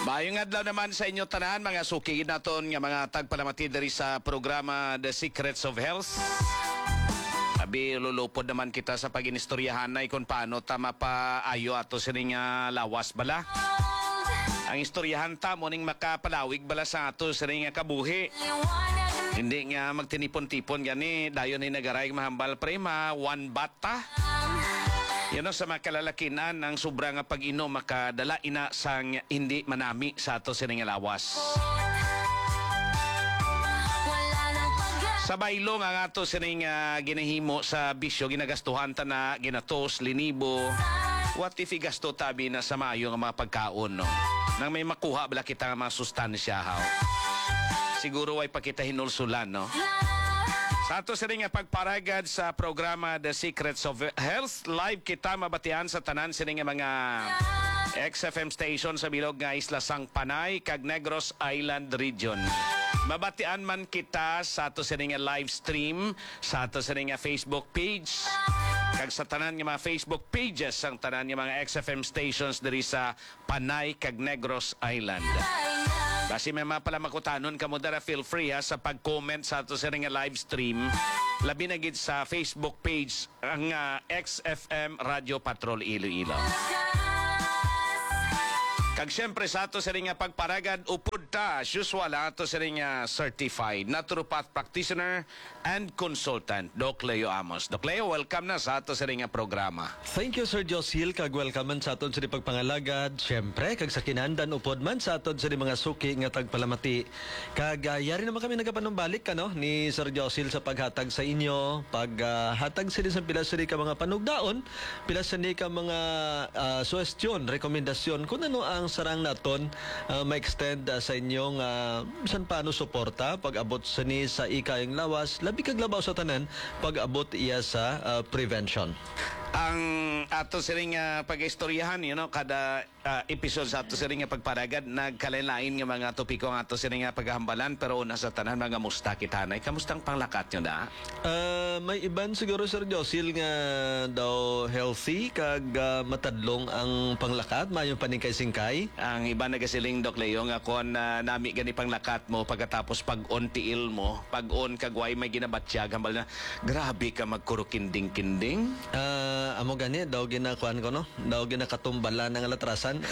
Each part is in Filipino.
Maayong adlaw naman sa inyo tanan mga suki naton nga mga tagpalamati diri sa programa The Secrets of Health. Abi lulupod naman kita sa paginistoryahan na kung paano ta mapaayo ato sining lawas bala. Ang istoryahan ta mo ning makapalawig bala sa ato sining kabuhi. Hindi nga magtinipon-tipon gani dayon ni nagaray mahambal prema one bata. Yan sa mga kalalakinan ang sobrang pag-inom makadala ina sang hindi manami sa ato sining lawas. Sa baylo nga ato sining ginahimo sa bisyo ginagastuhan ta na ginatos linibo. What if igasto tabi na sa maayo nga mga pagkaon no? Nang may makuha bala kita nga mga sustansya haw. Siguro ay pakita hinulsulan no. Sa ato sining pagparagad sa programa The Secrets of Health, live kita mabatian sa tanan sining mga XFM station sa bilog nga Isla Sang Panay kag Negros Island Region. Mabatian man kita sa ato sining live stream sa ato sining Facebook page kag sa tanan nga mga Facebook pages ang tanan nga mga XFM stations diri sa Panay kag Negros Island. Kasi may mga pala makutanon ka mo dara, feel free ha, sa pag-comment sa ato sining live stream. Labi na gid sa Facebook page ang XFM Radio Patrol Iloilo. Kag syempre sa ato sining pagparagad upod ta usual ato sining certified naturopath practitioner and consultant Doc Leo Amos. Doc Leo, welcome na sa ato sining programa. Thank you Sir Josil kag welcome man sa aton sa pagpangalagad. Syempre kag sa kinahanglan upod man sa aton sa mga suki nga tagpalamati. Kag yari naman kami nagapanumbalik kano ni Sir Josil sa paghatag sa inyo, paghatag sa pila sa ka mga panugdaon, pila sa ka mga suwestyon, rekomendasyon kung ano ang sarang naton ma-extend sa inyong bisan paano suporta pag-abot sa ni sa ikayang lawas, labi kag labaw sa tanan pag-abot iya sa prevention. Ang ato siring pag-istoryahan, kada episode sa ato siring pagparagad, nagkalain-lain nga mga topiko ang ato siring paghambalan, pero una sa tanan mga musta kitanay. Kamustang panglakat nyo da? May iban siguro Sir Josil nga daw healthy kag matadlong ang panglakat, mayong paningkay-singkay. Ang iba nagasiling Doc Leo nga kung nami gani panglakat mo pagkatapos pag-on tiil mo, pag-on kagway may ginabatsyag, hambal na grabe ka magkurukinding-kinding. Amo gani daw ginakuan ko no, daw ginakatumbalan ng alatrasan.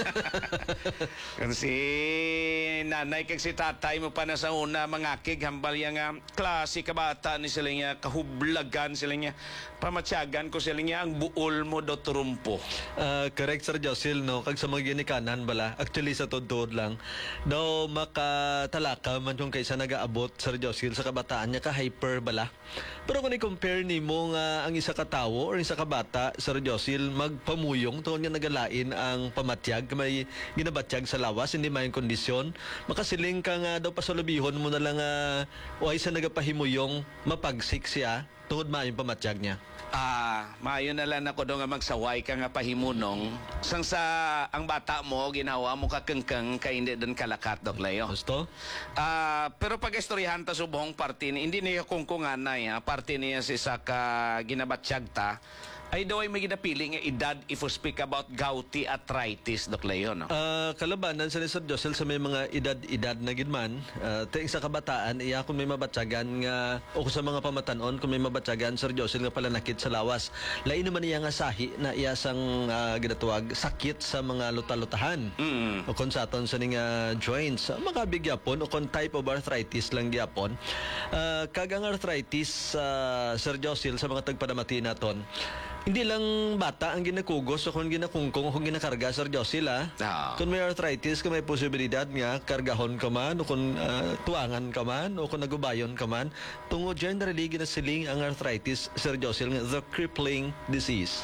Kasi nanay kag si tatay mo pa na sa una mangakig hambal yang klase ka bata ni sila nga kahublagan sila nga pamatyagan ko sila nga ang buol mo do turumpo. Correct Sir Josil no, kag sa mga ginikanan bala actually sa tudtod lang daw makatalaka man yung kaysa nagaabot Sir Josil sa kabataan niya ka hyper bala. Pero kung i-compare nimo nga ang isa ka tawo or isa ka bata Sir Josil magpamuyong tuon nga nagalain ang pamatyag may ginabatyag sa lawas hindi may kondisyon makasiling ka nga daw pasalubihon mo na lang o ay sa nagapahimuyong mapagsik siya tungod maayong pamatyag niya. Maayo na lang ako doon nga magsaway ka nga pahimunong sang sa ang bata mo ginawa mo kakengkeng kay hindi doon kalakat Doc Leo. Gusto? Pero pag istoryahan ta subong party ni hindi niya kungkungan na party niya si sa ka ginabatsyag ta ay daw ay may ginapili nga edad if we speak about gouty arthritis Doc Leo no? Kalabanan sa Sir Josel sa may mga edad na gidman ting sa kabataan iya kung may mabatyagan nga o sa mga pamatanon kung may mabatyagan Sir Josel nga pala nakit sa lawas lain naman iya nga sahi na iya sang ginatuwag sakit sa mga luta-lutahan o kung sa aton sa ning joints makabigyapon o kung type of arthritis lang gyapon kag ang arthritis Sir Josel sa mga tagpadamati naton hindi lang bata ang ginakugos o kung ginakungkong o kung ginakarga Sir Josil kung may arthritis kung may posibilidad nga kargahon ka man o kung tuangan ka man o kung nagubayon ka man tungod generally ginasiling ang arthritis Sir Josil nga the crippling disease.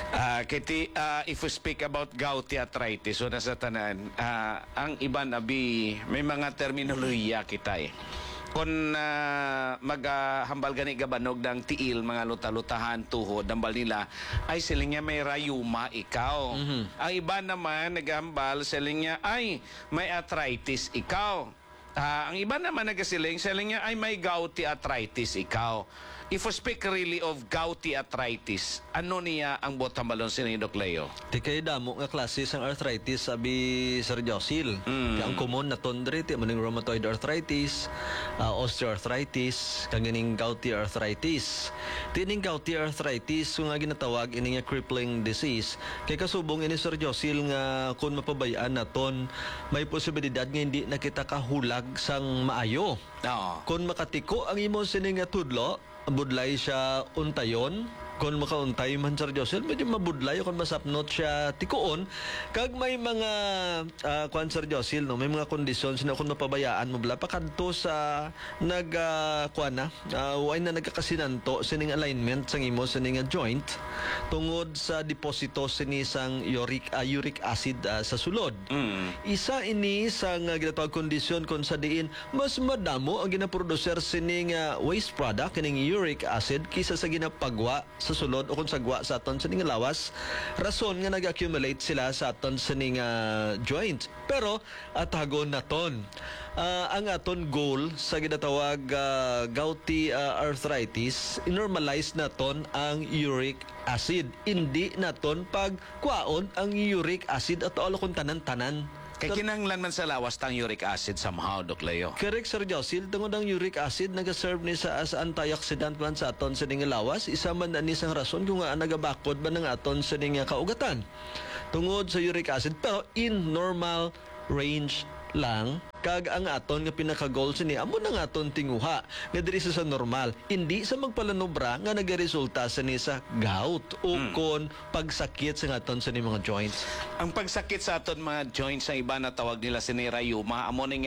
If we speak about gouty arthritis o nasa tanan ang iban abi may mga terminolohiya kita kung maghambal gani gabanog ng tiil mga luta-lutahan tuhod dambal nila ay siling niya may rayuma ikaw. Ang iba naman naghambal siling niya ay may arthritis ikaw. Ang iba naman nagasiling siling niya ay may gouty arthritis ikaw. If we speak really of gouty arthritis, ano niya ang botamalon si Doc Leo? Di kay damo nga klase sang arthritis sabi Sir Josil. Kaya ang common na tondre ti maning rheumatoid arthritis, osteoarthritis, kaganing gouty arthritis. Tining gouty arthritis nga ginatawag ini nga crippling disease. Kay kasubong ini Sir Josil nga kung mapabayaan naton may posibilidad nga hindi na kita kahulag sang maayo. Oo. Kung makatiko ang imo sining nga tudlo, budlay siya untayon. Kung makauntay man Sir Josel, medyo mabudlay kung masapnot siya tikoon. Kag may mga kuan Sir Josel, no, may mga kondisyon na kung mapabayaan mo bala pakadto sa kuan na way na nagkakasinanto sining alignment sang imo sining joint tungod sa deposito sini sang uric acid sa sulod. Isa ini sang ginatawag kondisyon kung sa diin mas madamo ang ginaproducer sining waste product kining uric acid kisa sa ginapagwa sa sulod o kung sagwa sa aton sining lawas, rason nga nag-accumulate sila sa aton sining joint. Pero atagon naton ang aton goal sa ginatawag gouty arthritis, normalize naton ang uric acid. Hindi naton pagkwaon ang uric acid at all kung tanan-tanan. Kay kinanglan man sa lawas tang uric acid somehow, Doc Leo. Correct, Sir Josil. Tungod ang uric acid, nag-serve ni sa as antioxidant man sa aton sa ning lawas. Isa man na ni sang rason kung nga nagabakod ba ng aton sa ning kaugatan. Tungod sa uric acid, pero in normal range lang, kag ang aton nga pinaka-goal sini amo na nga aton tinguha nga diri sa normal, hindi sa magpalanobra nga nagaresulta sa ni sa gout o kon pagsakit sa aton sa ni mga joints. Ang pagsakit sa aton mga joints sa iba na tawag nila sini rheuma, amo ning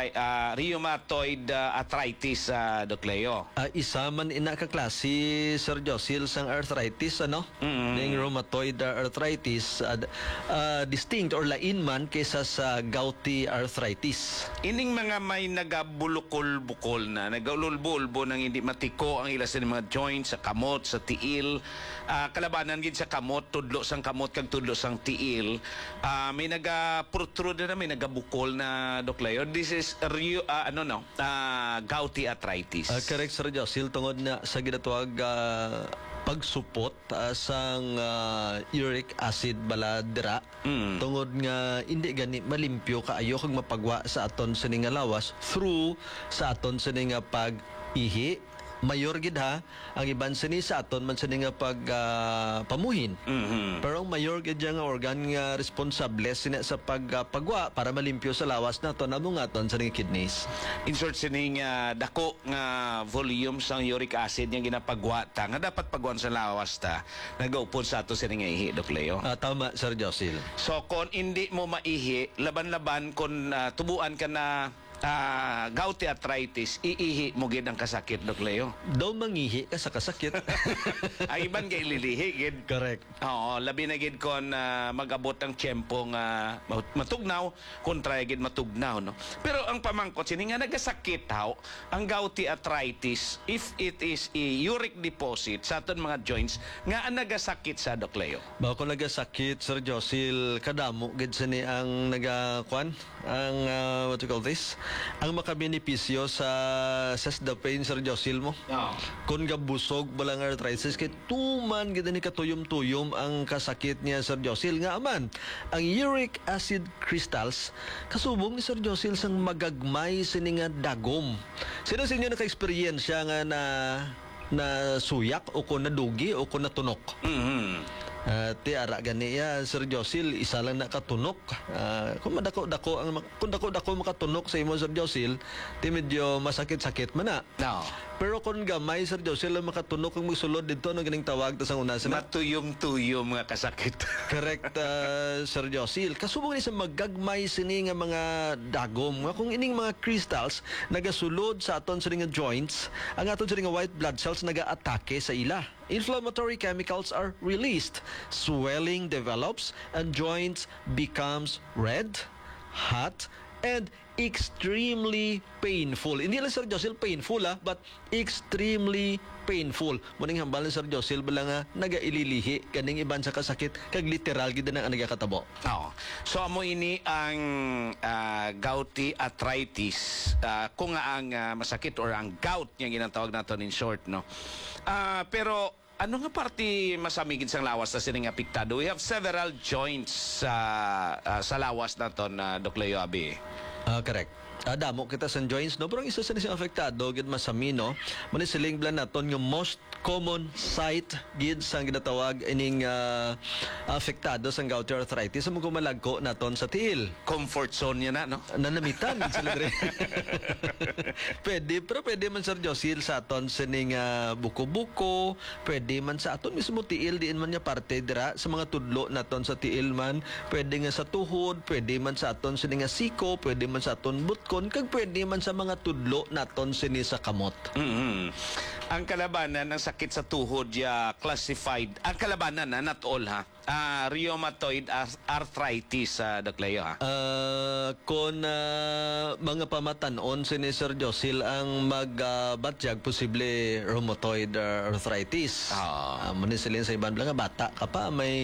rheumatoid arthritis, Doc Leo. Isa man ina ka klase Sir Josil sang arthritis ning rheumatoid arthritis, distinct or lain man kaysa sa gouty arthritis. Ining mga may nagabulukol-bukol na, nagaululbo-ulbo nang hindi matiko ang ila sa mga joints, sa kamot, sa tiil, kalabanan gid sa kamot, tudlo sang kamot kag tudlo sang tiil, may nagaprotrude na, may nagabukol na, Doc Leo. This is gouty arthritis. Correct, Sir Josil, tungod na sa ginatawag pagsupot sang uric acid bala dira, tungod nga hindi gani malimpyo kaayo kag mapagwa sa aton sa ning lawas through sa aton sa ning pag-ihi. Mayor gid ha ang iban sini sa aton man sa ning pamuhin. Pero ang mayor gid nga organ nga responsable sina sa pagpagwa para malimpyo sa lawas naton among aton sa ning kidneys. In short, sining dako nga volume sang uric acid nga ginapagwa ta nga dapat pagwan sa lawas ta nagaupon sa ato sining ihi, Doc Leo. Tama, Sir Josil. So kung hindi mo maihi, laban-laban kung tubuan ka na gouty arthritis, iihi mo gid ang kasakit, Doc Leo. Daw mangihi ka sa kasakit. Ay iban kay lilihi gid. Correct. Oo, labi na gid kon magabot ang tiyempo nga matugnaw kontra gid matugnaw, no. Pero ang pamangkot sini nga nagasakit haw ang gouty arthritis if it is a uric deposit sa aton mga joints nga ang nagasakit sa, Doc Leo. Bako nagasakit, Sir Josil, kadamo gid sini ang nagakuan ang what you call this, ang makabenipisyo sa the pain, Sir Josil mo. Kung gabusog balang arthritis kay tuman gid ni katuyom-tuyom ang kasakit niya, Sir Josil, nga aman ang uric acid crystals kasubong ni Sir Josil sang magagmay sini nga dagom. Sino sa inyo naka-experience nga na suyak o kung nadugi o kung natunok? Ti ara gani Sir Josil, isa lang nakatunok. Kung dako makatunok sa imo, Sir Josil, ti medyo masakit-sakit man na. No. Pero kung gamay, Sir Josil, lang makatunok ang magsulod dito, no ganing tawag ta sa una sila. Matuyom-tuyom nga kasakit. Correct, Sir Josil. Kasubong ni sa magagmay sini nga mga dagom, nga kung ining mga crystals nagasulod sa aton sa nga joints, ang aton sa nga white blood cells naga-atake sa ila. Inflammatory chemicals are released, swelling develops, and joints becomes red, hot, and extremely painful. Hindi lang Sir Josil painful but extremely painful. Muning hambal ni Sir Josil bala nga nagaililihi kaning iban sa kasakit kag literal gid na ang nagakatabo. Oo. So amo ini ang gouty arthritis. Kung nga ang masakit or ang gout nga ginatawag naton in short, no. Pero ano nga parte masamigid sang lawas na sining apektado? We have several joints sa lawas naton, Doc Leo Abi. Correct. Damo kita sa joints, no? Pero ang isa sa nisang apektado, gid masami, no? Manisiling blan naton yung most common site gid sang ginatawag ining apektado sang gouty arthritis sa mga kumalagko naton sa tiil. Comfort zone niya na, no? Nanamitan sila dire. Pwede man Sir Josil sa aton sining buko-buko, pwede man sa aton mismo tiil diin man niya parte dira sa mga tudlo naton sa tiil man, pwede nga sa tuhod, pwede man sa aton sining siko, pwede man sa aton butkon, kag pwede man sa mga tudlo naton sini sa kamot. Ang kalabanan ng sakit sa tuhod ya classified. Ang kalabanan not all rheumatoid arthritis, Doc Leo, ha? Kung mga pamatanon si Sir Josil ang magbatyag posible rheumatoid arthritis. Munisilin sa ibang nga bata ka pa may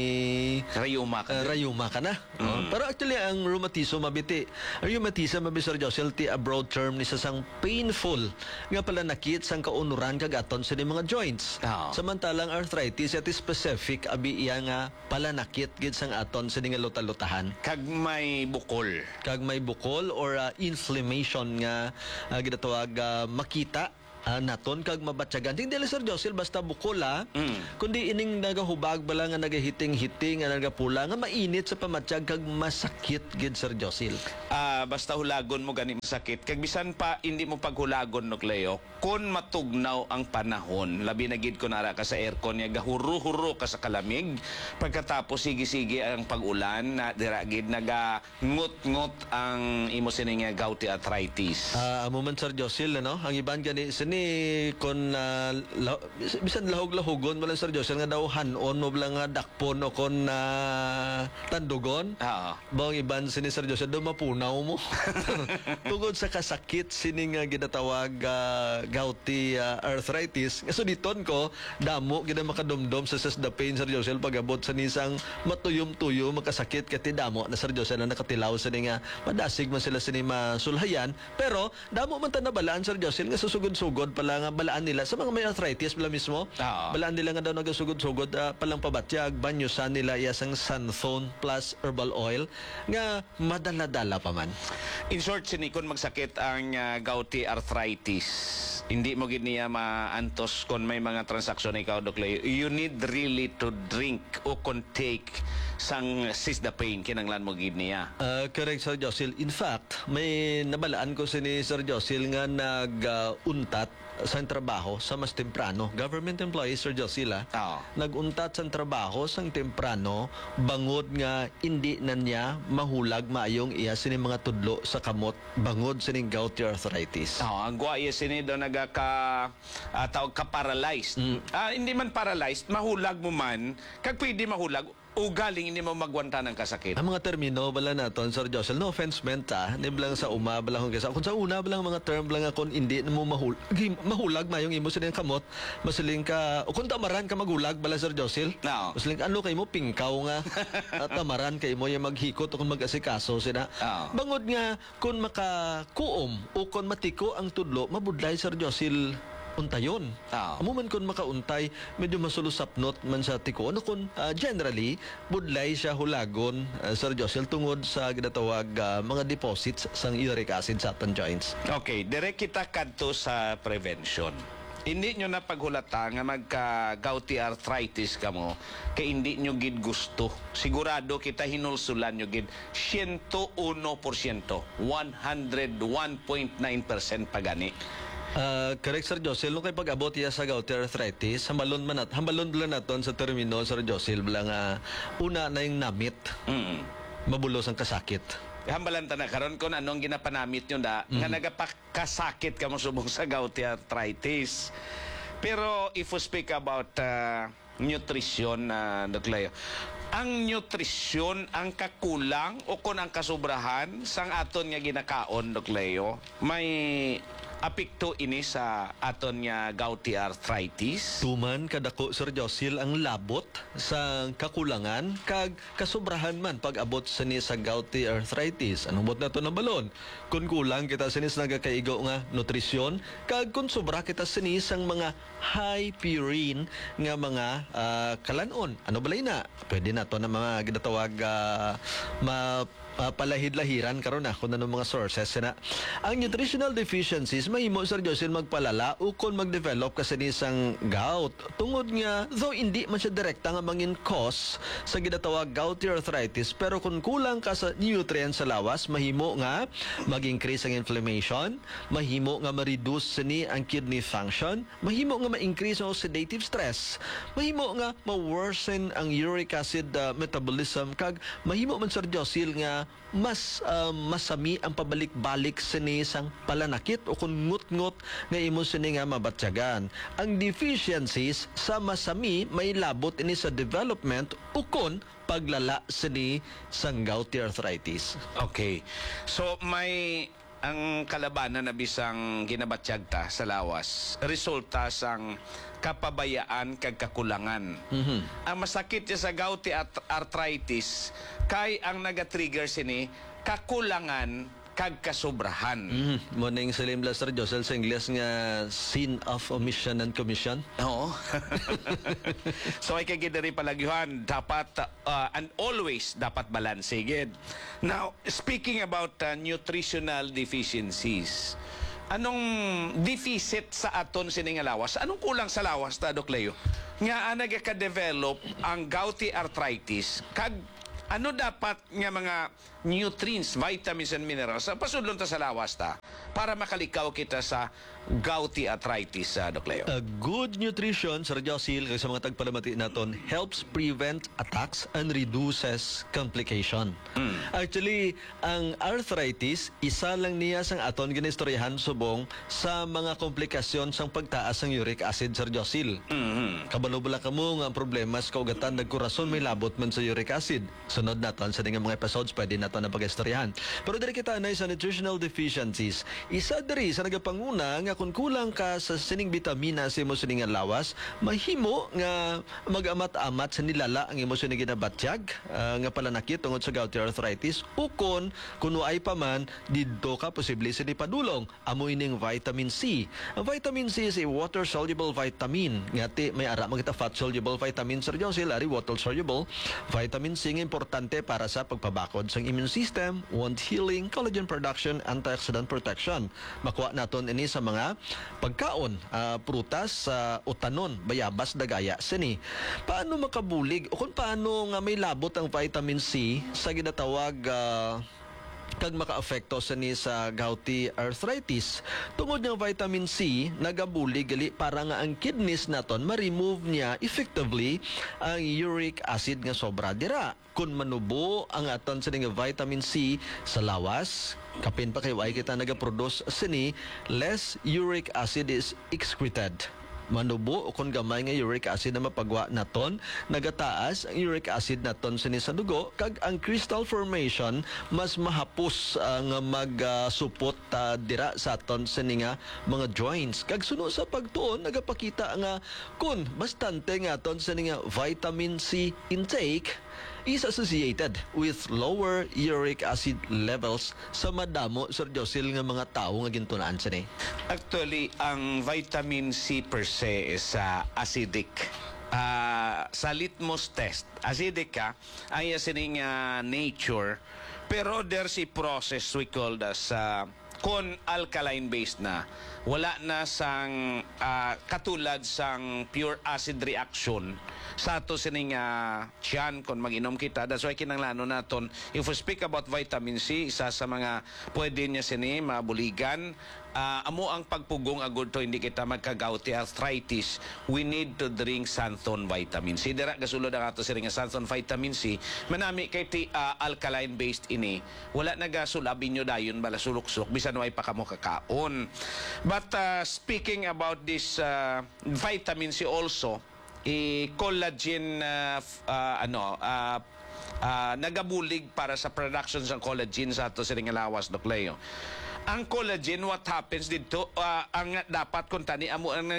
rayuma ka na. Pero actually ang rheumatism mabiti. Ang rheumatism mabi Sir Josil ti a broad term ni sang painful nga pala nakit sang kaunuran kag aton sa mga joints. Samantalang arthritis iti specific abi iya nga pala nakit gid sang aton sa nga luta-lutahan. Kag may bukol or inflammation nga ginatawag makita naton kag mabatyagan. Hindi lang Sir Josil basta bukol kundi ining nagahubag bala nga nagahiting-hiting nga nagapula nga mainit sa pamatsyag kag masakit gid Sir Josil. Basta hulagon mo gani masakit kag bisan pa hindi mo paghulagon, Doc Leo, kun matugnaw ang panahon labi na gid kun ara ka sa aircon nga gahuro-huro ka sa kalamig pagkatapos sige-sige ang pag-ulan na dira gid nagangot-ngot ang imo sining gouty arthritis. Amo man Sir Josil no, ang iban gani ni kon bisan lahog-lahogon mo lang Sir Josil nga daw hanon mo lang nga dakpon o kon tandugon. Bang iban sini Sir Josil daw mapunaw mo. Tungod sa kasakit sini nga ginatawag gouty arthritis. So diton ko damo gid makadumdum sa the pain Sir Josil pagabot sa nisang matuyom-tuyo makasakit kati damo na Sir Josil na nakatilaw sa nga madasig man sila sini masulhayan pero damo man ta nabalaan Sir Josil nga susugod-sugod pala nga balaan nila sa mga may arthritis pala mismo. Balaan nila nga daw nagasugod-sugod palang pabatyag banyusan nila iyasang Santhone plus herbal oil nga madala-dala pa man. In short, sinikon magsakit ang gouty arthritis. Hindi mo gid niya maantos kung may mga transaksyon ikaw, Doc Leo. You need really to drink o take sang the pain kinanglan mo gid niya. Correct Sir Josil. In fact, may nabalaan ko si Sir Josil nga nag-untat sa trabaho sa mas temprano. Government employee Sir Josil nag-untat sa trabaho sang temprano bangod nga hindi na niya mahulag maayong iya sini mga tudlo sa kamot bangod sining gouty arthritis. Ang guaya sini daw tawag ka paralyzed. Hindi man paralyzed, mahulag mo man kag pwede mahulag ugaling hindi mo magwanta ng kasakit. Ang mga termino bala naton Sir Josil, no offense meant hindi blang sa uma bala kung kung sa una bala mga term bala nga kung hindi mo mahulag mayong imo sining kamot masiling ka o kung tamaran ka magulag bala Sir Josil. Masiling ano kay mo pingkaw nga at tamaran kay mo yung maghikot o kung mag-asikaso sina. Bangod nga kung makakuom o kung matiko ang tudlo mabudlay Sir Josil untayon. Amo man kun makauntay medyo masulusapnot man sa tiko. Ano kun generally budlay siya hulagon Sir Josil tungod sa ginatawag mga deposits sang uric acid sa aton joints. Okay, direct kita kadto sa prevention. Hindi nyo na paghulata nga magka-gouty arthritis ka mo kay hindi nyo gid gusto. Sigurado kita hinulsulan nyo gid 101%, 101.9% pagani. Correct Sir Josil, nung kay pag-abot iya sa gouty arthritis, hambalon lang naton sa termino Sir Josil bala nga una na yung namit. Mabulos ang kasakit. Hambalan ta na karon kon anong ginapanamit nyo nga nagapakasakit ka mo subong sa gouty arthritis. Pero if we speak about nutrition, Doc Leo, ang nutrisyon ang kakulang o kung ang kasubrahan sang aton nga ginakaon, Dok Leo, may apekto ini sa aton nga gouty arthritis? Tuman kadako Sir Josil ang labot sa kakulangan kag kasubrahan man pag-abot sa ni sa gouty arthritis. Anong bot na to na balon? Kung kulang kita sinis nagakaigo nga nutrisyon kag kung sobra kita sinis ang mga high purine nga mga kalanon. Ano balay na? Pwede na to na mga ginatawag palahid-lahiran karon na kung anong mga sources na. Ang nutritional deficiencies mahimo Sir Josil magpalala o kung mag-develop kasi nisang gout. Tungod nga, though hindi man siya direkta nga mangin cause sa ginatawag gouty arthritis, pero kung kulang ka sa nutrients sa lawas, mahimo nga mag-increase ang inflammation, mahimo nga ma-reduce ni ang kidney function, mahimo nga ma-increase ang oxidative stress, mahimo nga ma-worsen ang uric acid metabolism, kag mahimo man Sir Josil nga masami ang pabalik-balik sa isang palanakit o kung ngut-ngut nga imo sini nga mabatyagan. Ang deficiencies sa masami may labot ini sa development o kung paglala sini sang gouty arthritis. Okay. So may ang kalabanan na bisang ginabatsyag ta sa lawas, resulta sang kapabayaan kag kakulangan. Ang masakit niya sa gouty arthritis kay ang naga-trigger sini kakulangan kag kasobrahan. Morning sa Limla Sir Josel sa Ingles nga sin of omission and commission. Oo. So ay kay gidari palagyuhan dapat and always dapat balansigid. Now, speaking about nutritional deficiencies, anong deficit sa aton sining nga lawas? Anong kulang sa lawas ta, Dok Leo? Nga nagaka-develop ang gouty arthritis kag ano dapat nga mga nutrients, vitamins and minerals pasudlon ta sa lawas ta para makalikaw kita sa gouty arthritis, Dok Leo? Good nutrition, Sir Josil, kay sa mga tagpalamati naton, helps prevent attacks and reduces complication. Actually, ang arthritis, isa lang niya sang aton ginistoryahan subong sa mga komplikasyon sang pagtaas ng uric acid, Sir Josil. Kabalo-bala ka mo nga ang problema sa kaugatan, nagkurason may labot man sa uric acid. Sunod naton sa mga episodes, pwede naton na pag-istoryahan. Pero diri kita na sa nutritional deficiencies, isa diri sa nagapanguna nga kung kulang ka sa sining bitamina sa imo sining nga lawas, mahimo nga mag-amat-amat sa nilala ang imo sining ginabatyag nga palanakit tungod sa gouty arthritis, o kuno ay pa man didto ka posible sa padulong amo ining vitamin C. Ang vitamin C is a water soluble vitamin. Ngati may ara magita fat soluble vitamin, Sir Josil, ari water soluble vitamin C nga importante para sa pagpabakod sa immune system, wound healing, collagen production, antioxidant protection. Makuha naton ini sa mga pagkaon, prutas, utanon, bayabas, dagaya, sini. Paano makabulig o kung paano nga may labot ang vitamin C sa ginatawag kag maka-afekto sa ni sa gouty arthritis? Tungod ng vitamin C nagabulig gali para nga ang kidneys naton ma-remove niya effectively ang uric acid nga sobra dira. Kung manubo ang aton sa nga vitamin C sa lawas, kapin pa kay way kita nagaproduce sini, less uric acid is excreted. Manubo o kung gamay nga uric acid na mapagwa naton, nagataas ang uric acid naton sa dugo, kag ang crystal formation mas mahapos nga magsupot dira sa aton sa nga mga joints. Kag suno sa pagtuon nagapakita nga kun bastante nga aton sa nga vitamin C intake is associated with lower uric acid levels sa madamo, Sir Josil, nga mga tao nga gintunaan sa ni. Actually, ang vitamin C per se is acidic. Sa litmus test, acidic ka, ay sining nature, pero there's a process we call as kung alkaline-based na, wala na sang katulad sang pure acid reaction sa ato sining tiyan kung mag-inom kita. That's why kinanglano naton, if we speak about vitamin C, isa sa mga pwede niya sini mabuligan, amo ang pagpugong agud to hindi kita magka-gouty arthritis, we need to drink Santhon vitamin C. Dira gasulod ang ato sining Santhon vitamin C, manami kay alkaline based ini, wala nagasulabi nyo dayon bala sulok-sulok bisan way pa kamo kakaon. But speaking about this vitamin C also, collagen nagabulig para sa production sa collagen sa ato sa lawas, Doc Leo. Ang collagen, what happens dito, ang dapat kung tani amo ang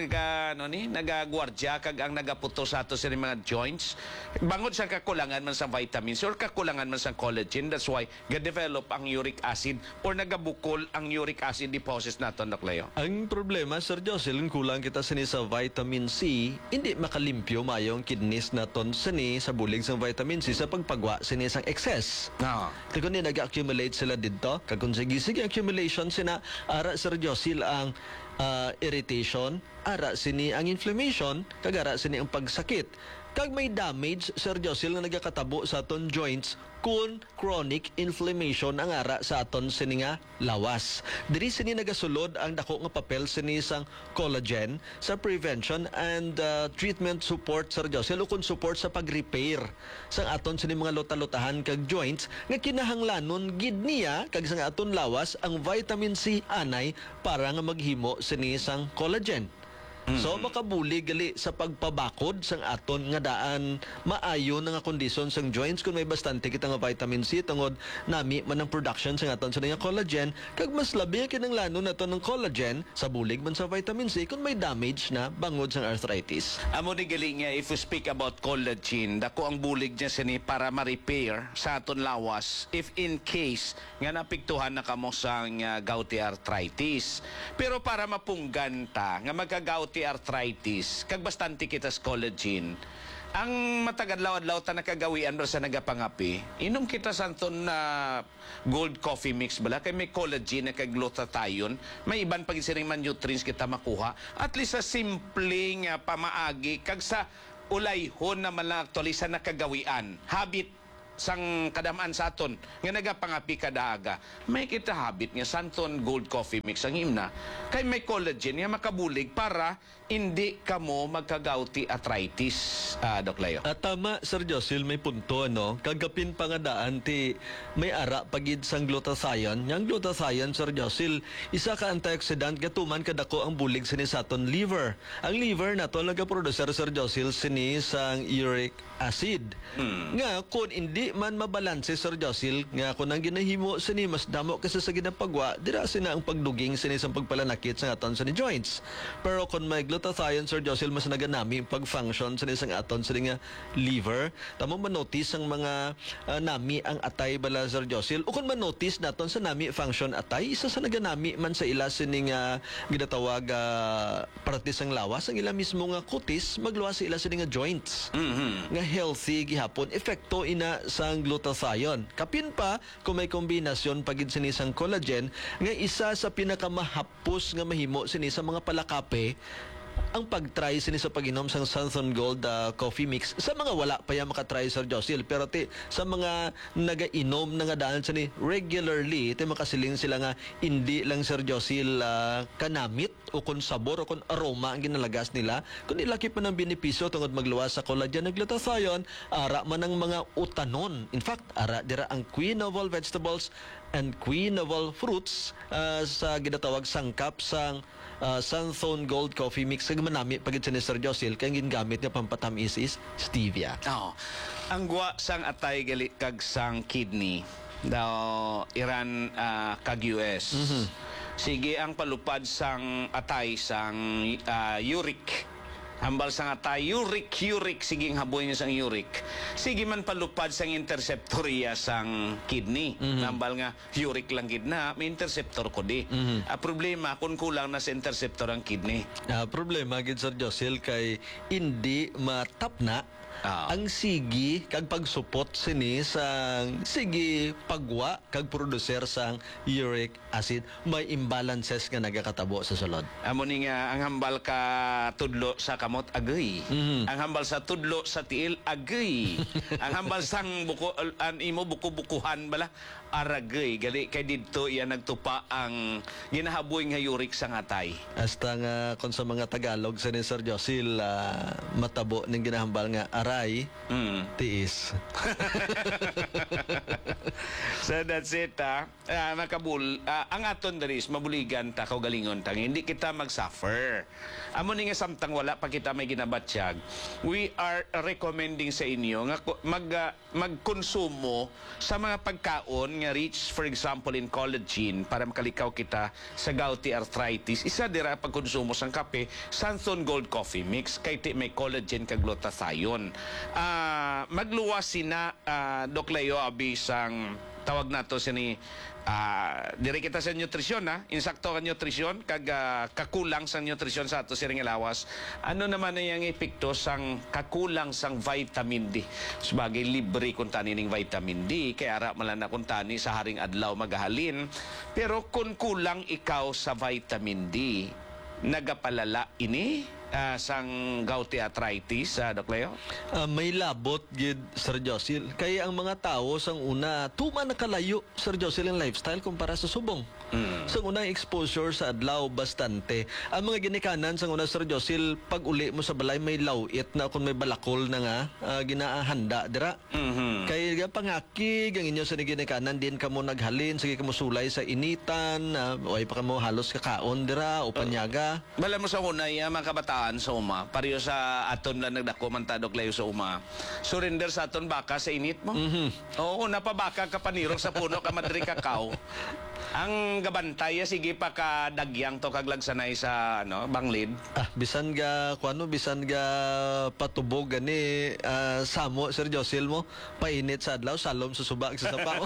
nagagwardya kag ang nagaputo sa ato sa mga joints, bangod sa kakulangan man sa vitamins or kakulangan man sa collagen. That's why ga-develop ang uric acid or nagabukol ang uric acid deposits nato, Doc Leo. Ang problema, Sir Josel, kulang kita sini sa vitamin C, hindi makalimpyo mayong kidneys naton sini sa bulig sa vitamin C sa pagpagwa sini sang excess. No. Kung nag-accumulate sila dito, kung sige accumulation sina, ara Sir Josel ang irritation, ara sini ang inflammation, kag ara sini ang pagsakit. Kag may damage, Sir Josel, na nagakatabo sa aton joints kung chronic inflammation ang ara sa aton sini nga lawas. Diri sini nagasulod ang dako nga papel sini sang collagen sa prevention and treatment support, Sir Josel, o kung support sa pag-repair sang aton sini mga luta-lutahan kag joints nga kinahanglanon gid niya kag sang aton lawas ang vitamin C anay para nga maghimo sini sang collagen. So makabulig gali sa pagpabakod sang aton nga daan maayo na nga kondisyon sang joints kung may bastante kita nga vitamin C tungod nami man ang production sang aton sa nga collagen kag mas labi kinahanglanon nato ng collagen sa bulig man sa vitamin C kung may damage na bangod sang arthritis. Amo ni galing nga if we speak about collagen, dako ang bulig niya sini para ma-repair sa aton lawas if in case nga napiktuhan na kamo sang gouty arthritis. Pero para mapungganta nga magka-gouty arthritis, kag bastante kita sa collagen, ang matagadlaw-adlaw ta nakagawian ba sa nagapangapi, inom kita santon na gold coffee mix bala kay may collagen na kag glutathione, may iban pag siring man nutrients kita makuha, at least sa simpleng pamaagi kag sa ulayhon na man aktualisan na kagawian habit sang kadamaan sa aton nga nagapangapi kada aga, may kita habit nga santon gold coffee mix ang himna kay may collagen nga makabulig para hindi kamo magka-gouty arthritis, Doc Leo. At tama, Sir Josel, may punto, no? Kagapin pangadaan ti may ara pagid sang glutathione. Yang glutathione, Sir Josel, isa ka antioxidant gatuman kadako ang bulig sini sa aton liver. Ang liver nato nagaproducer, Sir Josel, sini sang uric acid. Nga kung hindi man mabalanse, Sir Josel, nga kung ang ginahimo sini mas damo kasi sa ginapagwa, dira sina ang pagduging sini sa pagpalanakit sa aton sini joints. Pero kung may glutathione, Sir Josel, mas naganami pag-function sini sang aton sini nga liver. Tamo manotice ang mga nami ang atay bala, Sir Josel. O kung manotice naton sa nami function atay, isa sa naganami man sa ila sini nga ginatawag parte sang lawas, ang ila mismo nga kutis magluwas sa ila sini nga joints. Nga healthy gihapon epekto ina sang glutathione. Kapin pa kung may kombinasyon pagid sini sang collagen nga isa sa pinakamahapos nga mahimo sini sa mga palakape ang pag-try sini sa pag-inom sang Southern Gold coffee mix. Sa mga wala pa yan makatry, Sir Josel, pero sa mga naga-inom na nga daan sini regularly, makasiling sila nga hindi lang, Sir Josel, kanamit o kun sabor o kun aroma ang ginalagas nila, kundi laki pa ng benepisyo tungod magluwas sa collagen ng glutathione, ara man ang mga utanon. In fact, ara dira ang queen of all vegetables and queen of all fruits sa ginatawag sangkap sang Sunthone Gold Coffee Mix sa manami pagit sa ni Sir Josel kay gingamit nga pampatamis is stevia. Ang gwa sang atay gali kag sang kidney daw Iran kag US. Sige ang palupad sang atay sang uric. Hambal sang atay uric siging haboy niya sang uric. Sige man palupad sang interceptoria sang kidney. Hambal nga uric lang gid na, may interceptor ko di. Problema kung kulang na sa interceptor ang kidney. Problema gid, Sir Josel, kay hindi matapna ang sigi kag pagsupot sini sang sigi pagwa kag producer sang uric acid, may imbalances nga nagakatabo sa sulod. Amo ni nga ang hambal ka tudlo sa kamot agay. Ang hambal sa tudlo sa tiil agay. Ang hambal sang buko imo buko-bukuhan bala aragay gali kay didto iya nagtupa ang ginahaboy nga uric sa ngatay. Hasta nga kung sa mga Tagalog sa ni Sir Josil, matabo ng ginahambal nga aray, tiis. So that's it makabul ang aton diri is mabuligan ta kaugalingon ta hindi kita mag-suffer. Amo ni nga samtang wala pa kita may ginabatsyag, we are recommending sa inyo nga magkonsumo sa mga pagkaon nga rich, for example in collagen, para makalikaw kita sa gouty arthritis. Isa dira pagkonsumo sang kape, Sanson Gold Coffee Mix kay ti may collagen kag glutathione. Magluwas sina Doc Leo abi sang tawag nato sini dire kita sa nutrisyon insakto ka nutrisyon kag kakulang sang nutrisyon sa ato siring lawas. Ano naman na yung epekto sang kakulang sang vitamin D? Sabagay libre kung tani ning vitamin D kaya ara malan na kung tani sa haring adlaw magahalin, pero kung kulang ikaw sa vitamin D nagapalala ini sang gouty arthritis, Doc Leo? May labot gid Sir Josil. Kaya ang mga tao sang una tuma nakalayo Sir Josil ang lifestyle kumpara sa subong. Sang unang exposure sa adlaw bastante. Ang mga ginikanan sang una Sir Josil, pag uli mo sa balay may lawit na kung may balakol na nga ginaahanda dira. Kaya pangakig ang inyo sa ginikanan din kamo naghalin, sige kamo sulay sa initan, way pa kamo halos kakaon dira o panyaga. Bala mo sa una mga kabataan sa uma, pareho sa aton lang nagdako man ta Doc Leo sa uma. Surrender sa aton baka sa init mo. Oo, napabaka ka panirok sa puno ka madri kakao. Ang gabantay sige pa ka dagyang to kag lagsanay sa banglid. Bisan ga bisan ga patubog gani samo Sir Josil mo painit sa adlaw salom sa subak sa sapaw.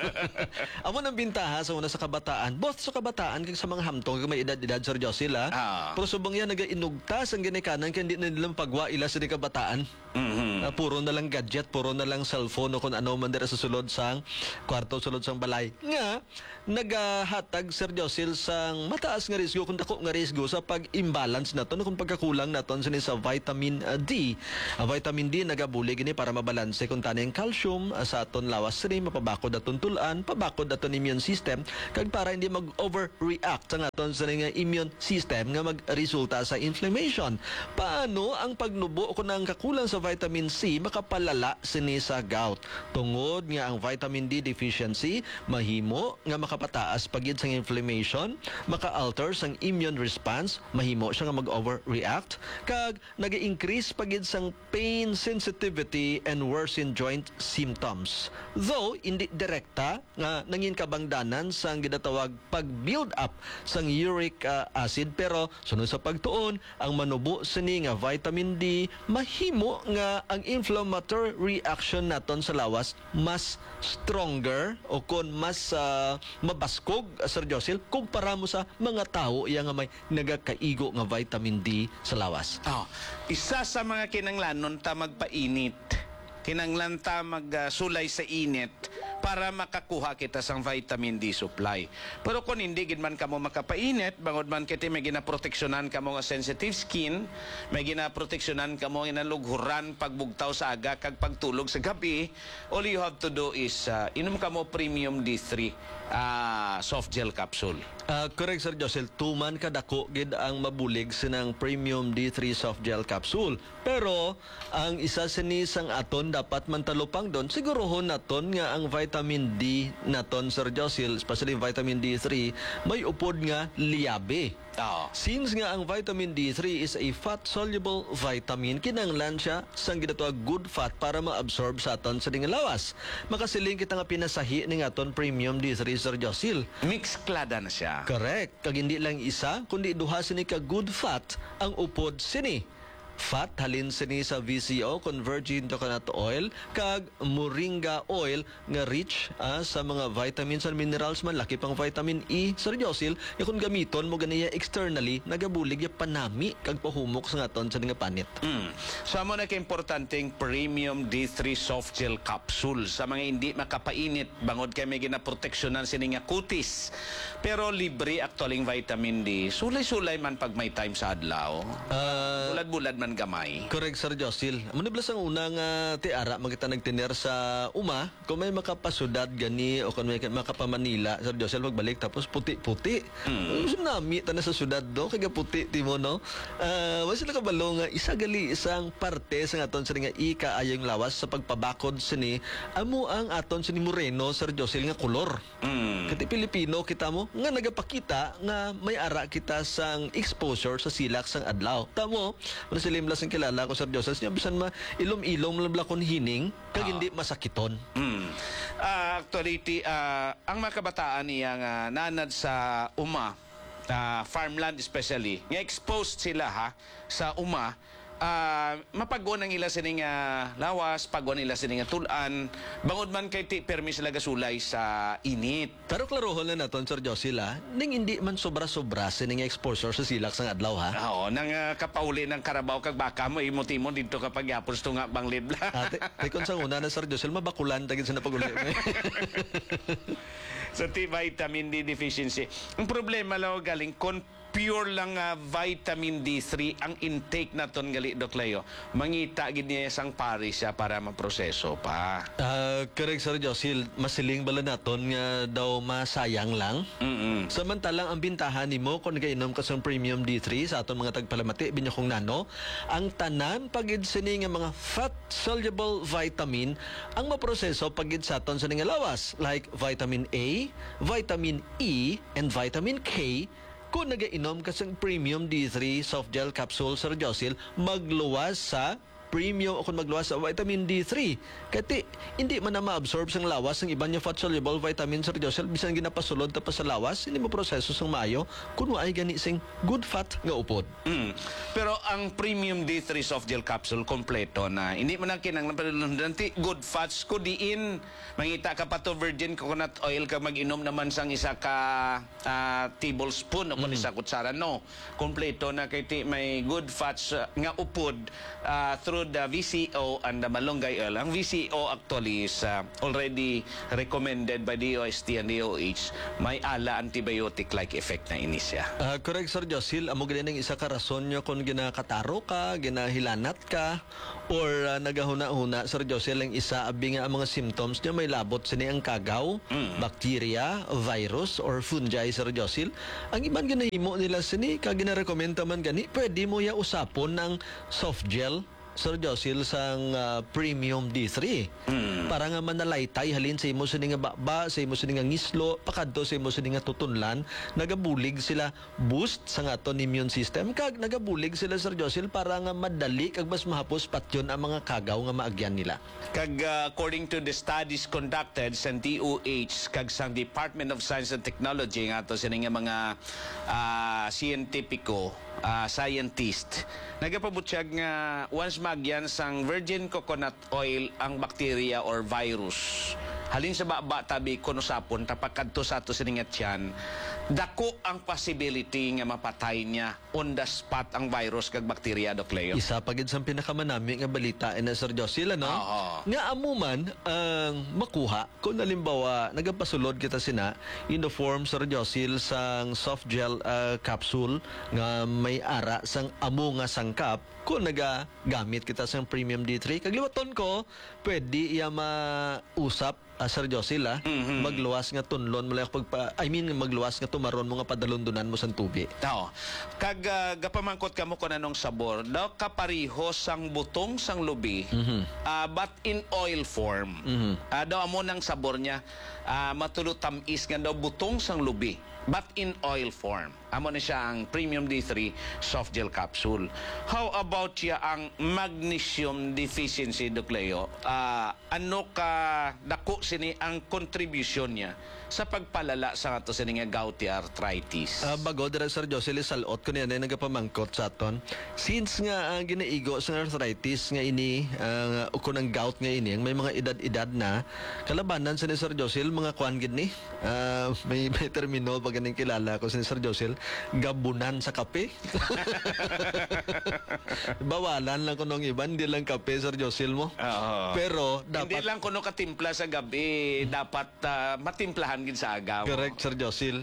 Amo nang bintaha sa una sa kabataan, both sa kabataan kag sa mga hamtong kag may edad-edad Sir Josil Pero subong yan nagainugtas ang ginikanan kay hindi na nilang pagwa ila sa kabataan. Puro na lang gadget, puro na lang cellphone o kung ano man dira sa sulod sang kwarto, sulod sang balay. Nga nagahatag Sir Josil sang mataas nga risgo kung dako nga risgo sa pag-imbalance naton kung pagkakulang naton sa vitamin D. Ang vitamin D nagabuli gini para mabalanse kung tani ang calcium sa aton lawas rin, mapabakod aton tulan, pabakod aton immune system kag para hindi mag-overreact ang aton sa nga immune system nga magresulta sa inflammation. Paano ang pagnubo kung ang kakulang sa vitamin C makapalala sini sa gout? Tungod nga ang vitamin D deficiency mahimo nga makapataas pagid sang inflammation, maka-alter sang immune response, mahimo siya nga mag-overreact, kag nag-increase pagid sang pain sensitivity and worsen joint symptoms. Though hindi direkta nga nangin kabangdanan sang ginatawag pag-build up sang uric acid, pero sunod sa pagtuon ang manubo sini nga vitamin D mahimo nga ang inflammatory reaction naton sa lawas mas stronger o kon mas mabaskog Sir Josil kumpara mo sa mga tao iya nga may nagakaigo nga vitamin D sa lawas. Isa sa mga kinanglanon ta magpainit, kinanglan ta magsulay sa init para makakuha kita sang vitamin D supply. Pero kung hindi gid man kamo makapainit, bangod man kiti may ginaproteksyonan kamo nga sensitive skin, may ginaproteksyonan kamo nga lughuran pagbugtaw sa aga kag pagtulog sa gabi, all you have to do is inom kamo premium D3 soft gel capsule. Correct Sir Josil, tuman kadako gid ang mabulig sinang premium D3 soft gel capsule. Pero ang isa sini sang aton dapat mantalupang don, sigurohon naton nga ang vitamin D naton Sir Josil, especially vitamin D3, may upod nga liyabe. Since nga ang vitamin D3 is a fat-soluble vitamin, kinanglan siya sang ginatawag good fat para ma-absorb sa aton sa lawas. Makasiling kita nga pinasahi ni aton premium D3 Sir Josil. Mix klada na siya. Correct. Kag hindi lang isa, kundi duha sini ka good fat ang upod sini. Fat halin sini sa VCO, virgin coconut oil, kag moringa oil nga rich sa mga vitamins and minerals man, laki pang vitamin E. Sir Josil, kung gamiton mo ganiya externally, nagabulig ya panami kag pahumok sa ngaton sa nga panit. So amo na importanteng premium D3 soft gel capsule sa mga hindi makapainit bangod kay may ginaproteksyonan sini nga kutis. Pero libre actualing vitamin D. Sulay-sulay man pag may time sa adlaw. bulad-bulad man gamay. Correct, Sir Josil. Maniblas ang unang tiara, magkita nagtiner sa uma, kung may makapasudad gani o kung may makapamanila, Sir Josil, magbalik, tapos puti-puti. Tsunami, tanan sa sudad do, kaya puti, timo, no? Wala sila kabalo nga, isa gali isang parte sa aton sa nga ika-ayong lawas sa pagpabakod sini, amo ang aton sini Moreno, Sir Josil, nga kolor. Kati Pilipino, kita mo, nga nagapakita nga may ara kita sang exposure sa silak sang adlaw. Tamo, wala sila imlas ang kilala ko, Sir Joseph, niya bisan ma ilom-ilom lablakon hining, kag hindi masakiton. Actually, ang mga kabataan niya nga nanad sa uma, farmland especially, nga exposed sila ha sa uma, mapagwan ang ila sining lawas, pagwan nila sining tulan, bangod man kay ti permi sila gasulay sa init. Pero klarohon na naton, Sir Josil, ning hindi man sobra-sobra sining exposure sa silak sang adlaw, ha? Oo, nang kapauli ng karabaw kag baka mo, imot-imo dito kapag yapos to nga bang libla. Tekon sa una na, Sir Josil, mabakulan tagin sa napaguli. Sa vitamin D deficiency. Ang problema lang galing pure lang vitamin D3 ang intake naton gali Dok Leo. Mangita gid niya sang pari siya para maproseso pa. Correct, Sir Josil. Masiling bala naton nga daw masayang lang. Samantalang ang bintahan nimo kung nagainom ka sang premium D3 sa aton mga tagpalamati binyo kong nano, ang tanan pagid sini nga mga fat soluble vitamin ang maproseso pagid sa aton sa nga lawas like vitamin A, vitamin E, and vitamin K. Kung nagainom ka sa premium D3 soft gel capsule, Sir Josil, magluwas sa premium o kung magluwas sa vitamin D3. Kati, hindi man na ma-absorb sang lawas ng iban yung fat-soluble vitamin, Sir Josil, bisan ginapasulod ta pa sa lawas, hindi mo proseso sang maayo, kung ay gani sing good fat nga upod. Pero ang premium D3 soft gel capsule, kompleto na. Hindi man ang kinang nanti good fats ko diin. Mangita ka pa to virgin coconut oil ka mag-inom naman sang isa ka tablespoon o kung isa kutsara. No. Kompleto na kay ti may good fats nga upod through the VCO and the malunggay oil. Ang VCO actually is already recommended by DOST and DOH. May ala antibiotic-like effect na ini siya. Correct, Sir Josil. Amo ganin isa ka rason nyo kung ginakataro ka, ginahilanat ka, or nagahuna-huna, Sir Josil, ang isa abi nga ang mga symptoms niya may labot sini ang kagaw, bacteria, virus, or fungi, Sir Josil. Ang iban ginahimo nila sini, kag ginarekomenda man gani, pwede mo ya usapon ng soft gel, Sir Josil, sang premium D3. Para nga manalaytay halin sa imo sini nga baba, sa imo sini nga ngislo, pakadto sa imo sini nga tutunlan, nagabulig sila boost sa aton immune system, kag nagabulig sila, Sir Josil, para nga madali kag mas mahapos patyon ang mga kagaw nga maagyan nila. Kag according to the studies conducted sa DOH kag sa Department of Science and Technology nga ato sini nga mga scientifico, scientist, nagapabutyag nga once magyan sang virgin coconut oil ang bacteria or virus, halin sa baba tabi kuno sapon tapakadto sa ato siningat yan, dako ang possibility nga mapatay niya on the spot ang virus kag bacteria, Dok Leo. Isa pagid sa pinakamanami nga balita na, Sir Josil, ano? Nga amuman ang makuha kung halimbawa nagapasulod kita sina in the form, Sir Josil, sang soft gel capsule nga may ara sang amo nga sangkap, kung nagagamit kita sang premium D3 kagliwaton ko pwede iya mausap, Sir Josil, magluwas nga tunlon mo lang magluwas nga tumaron mo nga padalundunan mo sa tubig. Kag gapamangkot ka mo kung anong sabor, daw kapariho sang butong sang lubi, but in oil form. Daw amo nang sabor niya, matulot tamis nga daw butong sang lubi, but in oil form. Amo na siya ang premium D3 soft gel capsule. How about siya ang magnesium deficiency, Dok Leo? Ano ka dako sini ang contribution niya sa pagpalala sa ato sini nga gouty arthritis? Bago dira, Sir Josil, salot ko niya na nagapamangkot sa aton. Since nga ginaigo sa arthritis nga ini, kung ang gout nga ini, may mga edad-edad na, kalabanan sa ni Sir Josil, mga kuan gid ni, may termino pag ganing kilala ko sa ni Sir Josil, gabunan sa kape. Bawalan lang kuno ng iban, di lang kape, Sir Josil mo. Oo. Pero Hindi dapat lang kuno katimpla sa gabi, dapat matimplahan gid sa agaw. correct, Sir Josil.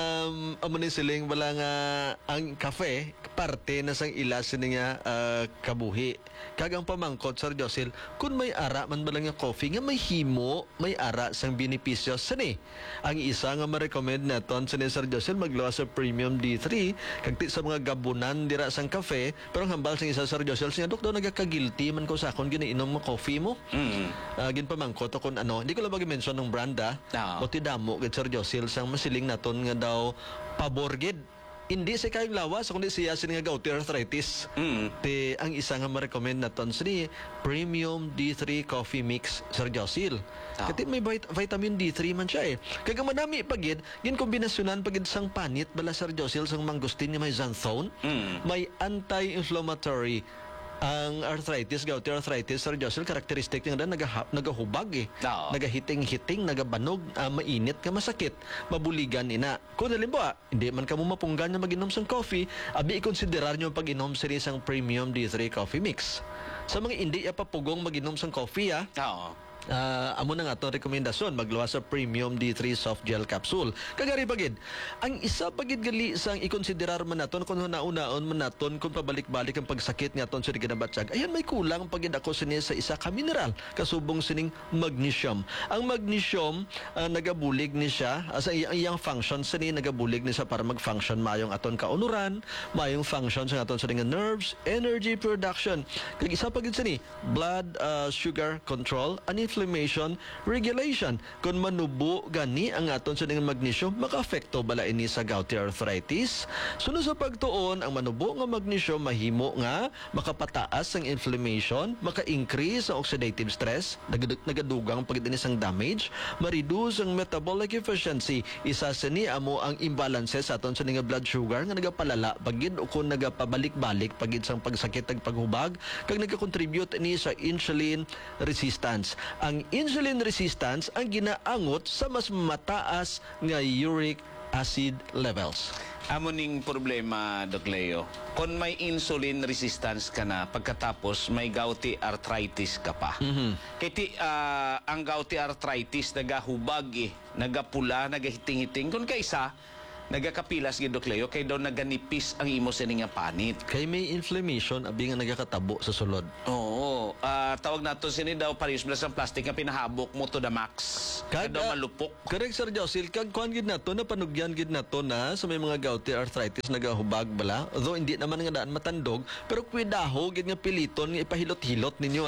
Amo ni siling wala nga ang kafe parte na sang ilas niya kabuhi. Kagang pamangkot, Sir Josil, kung may ara man ba lang nga coffee nga may himo, may ara sang benepisyo sani. Ang isa nga ma-recommend naton sa Sir Josil magluwas sa Premium D3 kagti sa mga gabunan dira sang kafe, pero ang hambal sang isa, Sir Josil, siya dok daw nagaka-guilty man ko sa akon ginainom mo coffee mo. Ginpamangkot ako ano, hindi ko lang mag-mention ng brand Oo. o tidamo gid, Sir Josil, sang masiling naton nga daw pabor gid. Hindi sa kayong lawas, kundi siya nga gouty arthritis. Te, ang isa nga ma-recommend naton sa Premium D3 Coffee Mix, Sir Josil. Kasi may vitamin D3 man siya Kaya manami pagid, ginkombinasyonan pagid sang panit bala, Sir Josil, sang mangustin nga may xanthone, may anti-inflammatory. Ang arthritis, gouty arthritis, Sir Josil, karakteristik niya nagahubag Oo. nagahiting-hiting, nagabanog, mainit ka, masakit, mabuligan ina. Kung halimbawa, hindi man ka mo mapunggan na mag-inom sang coffee, abi ikonsiderar nyo pag-inom sa isang Premium D3 Coffee Mix. Sa mga hindi papugong mag-inom sang coffee, Oo. amo na nga itong rekomendasyon, magluwas sa Premium D3 Soft Gel Capsule. Kagari pagid, ang isa pagid gali sang ikonsiderar man naton kung nauna-on man naton kung pabalik-balik ang pagsakit nga aton sa ginabatsag. Ayan, may kulang pagid ako sini sa isa ka mineral, kasubong sining magnesium. Ang magnesium, nagabulig ni siya, sa iyang function sini, nagabulig ni siya para mag-function mayong aton kaunuran, mayong function sa aton sa nerves, energy production. Kag isa pagid sini, blood sugar control, inflammation regulation. Kung manubo gani ang aton sa magnesium, maka-apekto bala ini sa gouty arthritis. Sunod sa pagtuon, ang manubo nga magnesium mahimo nga makapataas ang inflammation, maka-increase ang oxidative stress, nagadugang pagid ini sang damage, ma-reduce ang metabolic efficiency. Isa sa ni amo ang imbalances sa aton sa blood sugar nga nagapalala pagid o kung nagapabalik-balik pagid sang pagsakit ag paghubag, kag nagakontribute ini sa insulin resistance. Ang insulin resistance ang ginaangot sa mas mataas nga uric acid levels. Amo ning problema, Doc Leo. Kung may insulin resistance ka na, pagkatapos may gouty arthritis ka pa. Kiti ang gouty arthritis nagahubag nagapula, nagahiting-hiting. Kung kaisa, nagakapilas gid, Doc Leo, kay daw naganipis ang imo sa nga panit. Kay may inflammation, abi nga nagakatabo sa sulod. Oo. Tawag nato sini daw pares blas ang plastic nga pinahabok mo to the max. Kag daw malupok. Correct, Sir Josil. Kag kuan gid nato na panugyan gid nato na sa may mga gouty arthritis nagahubag bala. Although hindi naman nga daan matandog, pero kuidaho gid nga piliton nga ipahilot-hilot ninyo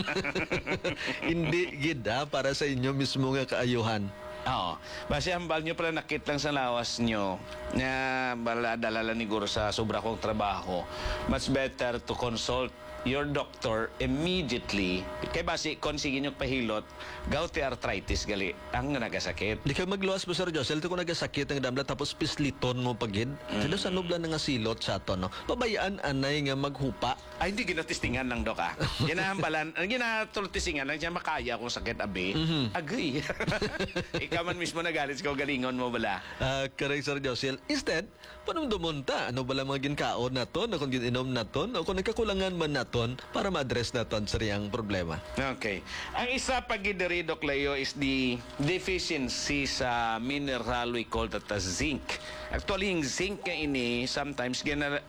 Hindi gid para sa inyo mismo nga kaayuhan. Oo. Base hambal nyo pala nakit lang sa lawas nyo na dalala ni Guro sa sobra kong trabaho. Much better to consult your doctor immediately. Kay base, kung sige nyo pahilot, gouty arthritis gali ang nagasakit. Di ka magluwas mo, Sir Josel, kung nagasakit ng damla tapos pisliton mo pagid. Sila sa nubla na nga silot sa ato, no? Pabayaan anay nga maghupa. Ay, hindi ginatistingan lang, Dok, Ginahambalan, ginatultisingan lang siya makaya kung sakit abi. Agree. Ikaw man mismo nagalit ko, galingon mo bala. Correct, Sir Josel. Instead, paano dumunta? Ano bala mga ginkaon naton, o kung ginom naton, o kung nagkakulangan man naton para ma-address naton sa riyang problema. Okay. Ang isa pagidiri, Doc Leo, is the deficiency sa mineral we call that as zinc. Actually, yung zinc nga ini, sometimes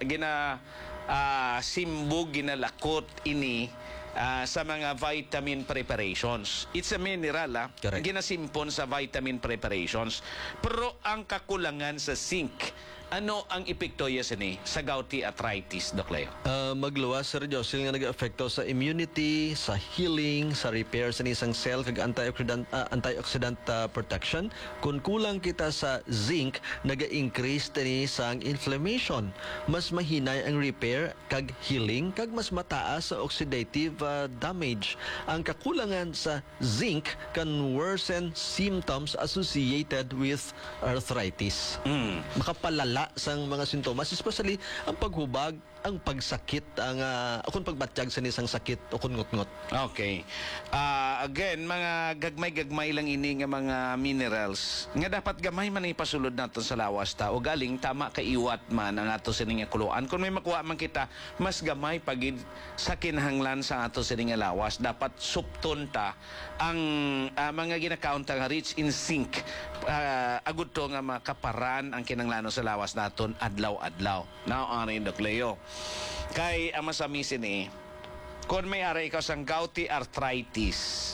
simbog, ginalakot ini sa mga vitamin preparations. It's a mineral, Correct. Ginasimpon sa vitamin preparations. Pero ang kakulangan sa zinc, ano ang epekto ni sa gouty arthritis, Doc Leo? Magluwas, Sir Josel, nga nag-affecto sa immunity, sa healing, sa repair sa isang cell, kag antioxidant protection. Kung kulang kita sa zinc, nag-increase tani sa inflammation. Mas mahinay ang repair, kag healing, kag mas mataas sa oxidative damage. Ang kakulangan sa zinc can worsen symptoms associated with arthritis. Makapalala pagpala sang mga sintomas, especially ang paghubag, ang pagsakit, ang akong pagbatsyag sa nisang sakit o kun ngot-ngot. Okay. Again, mga gagmay-gagmay lang ini nga mga minerals nga dapat gamay man ipasulod naton sa lawas ta o galing tama kaiwat man ang ato sining nga kuluan. Kung may makuha man kita mas gamay pagid sa kinahanglan sa ato sining nga lawas, dapat supton ta ang mga ginakaon ta nga rich in zinc. Agud to nga makaparan ang kinahanglan sa lawas naton adlaw-adlaw. Now, ani Doc Leo. Kay ang masamisin kung may aray ikaw sang gouty arthritis,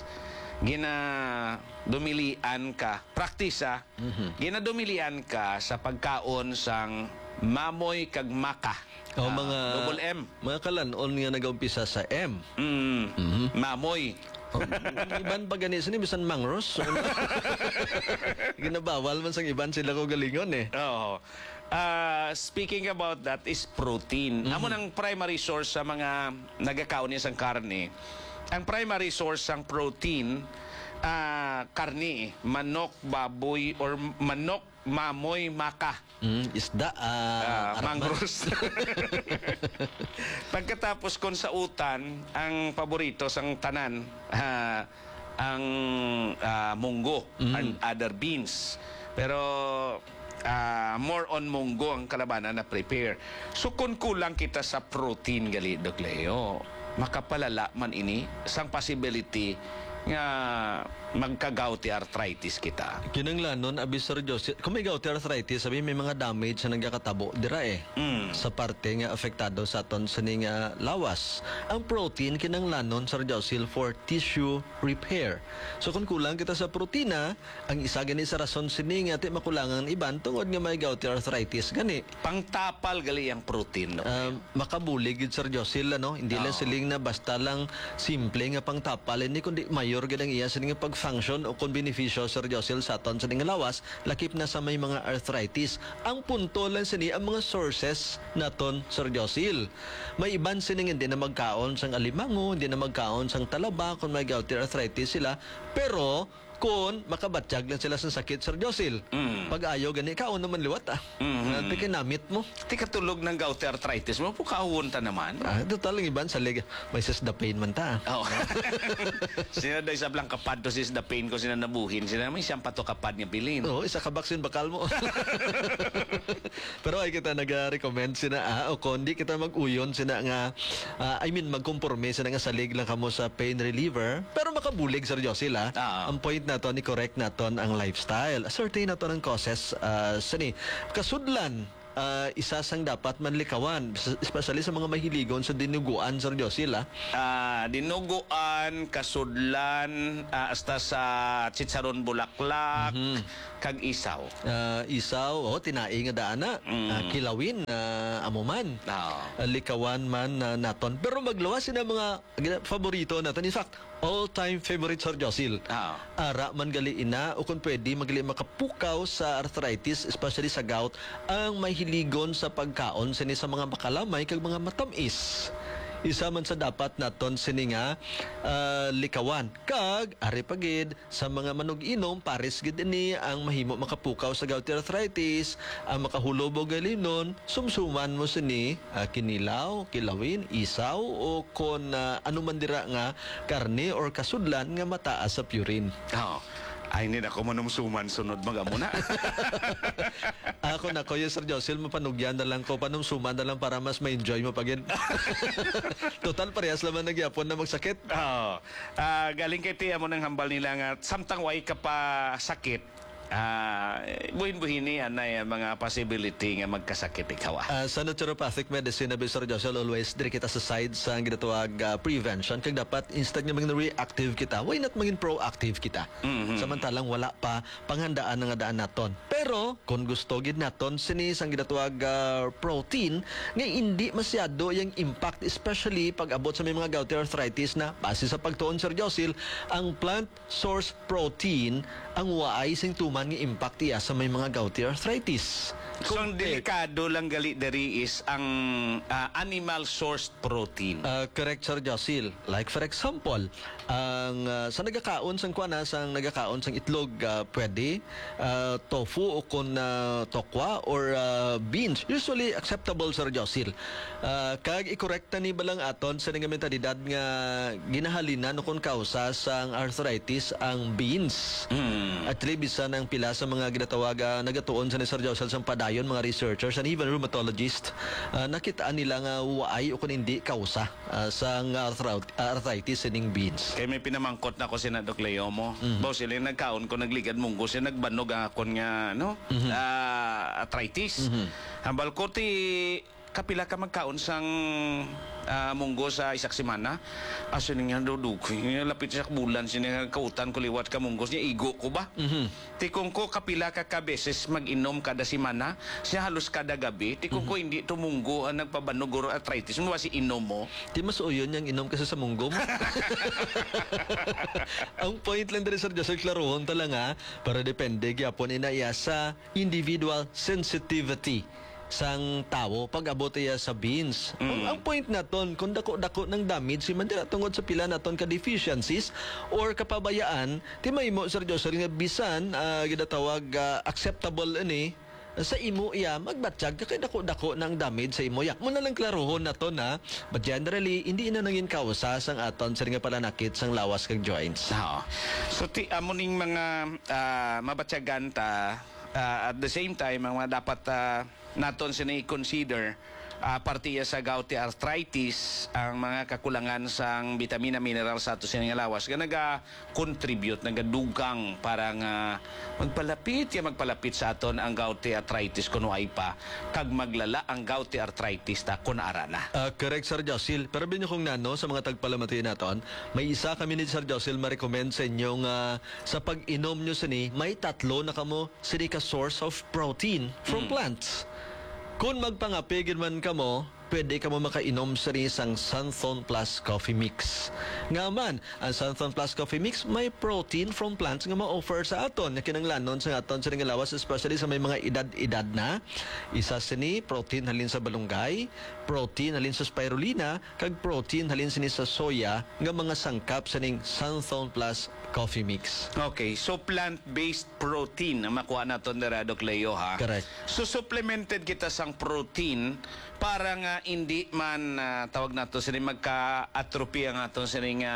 dumilian ka, practice ginadumilian ka sa pagkaon sang mamoy kag maka. O mga double M. Mga kalanon nga nag-umpisa sa M. Mamoy. Iban pa gani sini bisan mangros. Ginabawal man sang iban sila ko galingon Oo. Speaking about that is protein. Amo nang primary source sa mga nagakaon niya sang karne. Ang primary source sang protein, karne, manok, baboy, or manok, mamoy, maka. Isda, Mangros. Pagkatapos kon sa utan, ang paborito sang tanan, ang munggo and other beans. Pero more on munggo ang kalabanan na prepare. So kung kulang kita sa protein gali Doc Leo, makapalala man ini sang possibility nga magka-gouty arthritis kita. Kinanglanon, abis Sir Joseph, kung may gouty arthritis, sabi may mga damage na nagkakatabo, dira sa parte nga apektado sa aton sa ning lawas. Ang protein, kinanglanon, Sir Joseph, for tissue repair. So kung kulang kita sa protina, ang isa gani sa rason sini nga ti makulangan iban tungod nga may gouty arthritis gani. Pangtapal gali ang protein. No? Makabulig Sir Joseph, hindi lang siling na basta lang simple nga pangtapal, hindi kundi mayor gadang iya sa nga pag-function o kung beneficyo Sir Joseph sa aton sa nga lawas, lakip na sa may mga arthritis. Ang punto lang sini ang mga sources naton Sir Joseph. May iban sining hindi na magkaon sang alimango, hindi na magkaon sang talaba kung may gouty arthritis sila, pero kung makabatsyag lang sila sa sakit Sir Joseph. Pag ayaw gani kaon naman liwat kinamit mo. Ti katulog ng gouty arthritis mo, pukawon ta naman. Total lang iban sa leg. May sis the pain man ta. Oh. Sina daw isablang kapad to sis the pain ko sina nabuhin. Sina may siyang pato kapad nga bilin. Oo, isa ka baksin bakal mo. Pero ay kita nag-recommend sina o kundi kita mag-uyon sina nga magkomporme sina nga salig lang kamo sa pain reliever pero makabulig Sir Joseph ang point naton ni correct naton ang lifestyle. Ascertain naton ang causes sini kasudlan isa sang dapat manlikawan, especially sa mga mahiligon sa dinuguan Sir Joseph. Dinuguan, kasudlan, hasta sa chicharon bulaklak, kag isaw. Isaw, tinaing nga daana, kilawin, amuman, likawan man naton. Pero maglawas sina mga favorito naton. In fact, all-time favorite Sir Joseph. Ara man gali ina o kung pwede magali makapukaw sa arthritis, especially sa gout, ang mahiligon sa pagkaon sini sa mga makalamay kag mga matamis. Isa man sa dapat naton sini nga likawan kag ari pagid sa mga manug-inom pares gid ini ang mahimo makapukaw sa gouty arthritis, ang makahulob og galinon sumsuman mo sini kinilaw, kilawin, isaw o kon ano man dira nga karne or kasudlan nga mataas sa purine. Ay, hindi na ako manumsuman sunod magamuna. Ako na ko, Sir Joseph, mapanugyan na lang ko, panumsuman na lang para mas ma-enjoy mo pagin. Total, parehas naman nagyapon na magsakit. Galing kay tiya mo ng hambal nila nga, samtang way ka pa sakit, buhin-buhin niya na yung mga possibility nga magkasakit ikaw. Sa naturopathic medicine, Sir Joseph, always dire kita sa side sa ginatawag prevention. Kag dapat instead nga maging reactive kita, why not maging proactive kita? Samantalang wala pa panghandaan nga daan naton. Pero kung gusto gid naton sini sang ginatawag protein nga hindi masyado yung impact, especially pag abot sa may mga gouty arthritis na base sa pagtuon Sir Joseph, ang plant source protein ang waay sing tuman nga impact iya sa may mga gouty arthritis. So, ang delikado lang gali dari is ang animal sourced protein. Correct, Sir Josil. Like for example, ang sa nagakaon sang kuana sang nagakaon sang itlog pwede tofu o kun tokwa or beans. Usually acceptable, Sir Josil. Kag i-correcta ni balang aton sa nga mentalidad nga ginahalinan o kun kausa sang arthritis ang beans. At bisan ang pila sa mga ginatawag nagatuon sa ni Sir Josil sang padayon mga researchers and even rheumatologists nakitaan nila nga waay o kun hindi kausa sang arthritis ining beans. Kaya may pinamangkot na ko si Doc Leo mo. Baw sila nagkaon ko nagligad munggo siya nagbanog akon nga arthritis. Hambal ko ti kapila ka magkaon sang munggo sa isak semana. Aso nga duduk. Lapit siya bulan siya kautan ko liwat ka munggo niya igo ko ba? Tikong ko kapila ka beses mag-inom kada semana. Siya halos kada gabi. Tikong ko hindi to munggo ang nagpabanog or arthritis. Ano si inom mo? Di mas uyon yung inom kasi sa munggo mo. Ang point lang din, Sir Joseph, klarohon talaga para depende gyapon inaya sa individual sensitivity sang tao pag abot iya sa beans. Ang point naton kung dako-dako ng damage si man dira tungod sa pila naton ka deficiencies or kapabayaan ti mahimo, Sir Joseph, nga bisan ginatawag acceptable ani sa imo iya magbatsyag kay dako-dako ng damage sa imo yak mo na lang klarohon naton but generally hindi na nangin kausa sang aton sa nga palanakit sang lawas kag joints. So ti amo ning mga mabatsyagan ta at the same time ang mga dapat naton sinai-consider partiya sa gouty arthritis ang mga kakulangan sang vitamina mineral sa ato sining lawas nga naga-contribute nagadugang para nga magpalapit sa aton ang gouty arthritis kuno ay pa kag maglala ang gouty arthritis ta kun ara na. Correct, Sir Josil. Pero binyo kong nano sa mga tagpalamati naton, may isa kami ni Sir Josil ma-recommend sa inyo nga sa pag-inom nyo sini, may tatlo na kamo sini ka source of protein from plants. Kung magpangapigin man kamo, pwede ka mo makainom sa isang Sunthorn Plus Coffee Mix. Nga man, ang Sunthorn Plus Coffee Mix may protein from plants nga ma-offer sa aton. Na kinanglanon sa aton sa nga lawas, especially sa may mga edad-edad na. Isa sini, protein halin sa balunggay, protein halin sa spirulina, kag protein halin sini sa soya, nga mga sangkap sa ning Sunthorn Plus Coffee Mix. Okay, so plant-based protein ang makuha naton dira, Doc Leo, ha? Correct. So supplemented kita sang protein para nga hindi man tawag nato sini magka-atrophy ang aton sini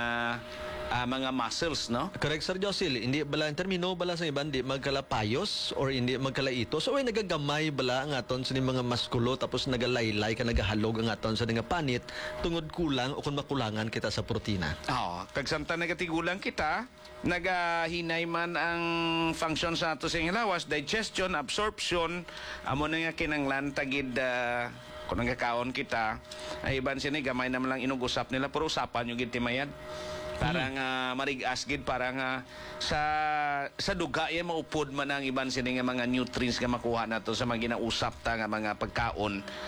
mga muscles, no? Correct, Sir Josil. Hindi bala, ang termino bala sa iban, di magkalapayos or hindi magkalaito. So, ay nagagamay bala ang aton sa mga maskulo tapos nagalaylay ka, nagahalog ang aton sa nga panit tungod kulang o kung makulangan kita sa protina. Kag samtang nagatigulang kita, nagahinay man ang function sa ato sa lawas, digestion, absorption, amo na nga kinanglan tagid kung nagkakaon kita, ay iban sini gamay naman lang inugusap nila, pero usapan yung gintimayad. Para nga marigas gid para nga sa duga ya maupod man ang iban sini nga mga nutrients nga makuha nato sa mga ginausap ta nga mga pagkaon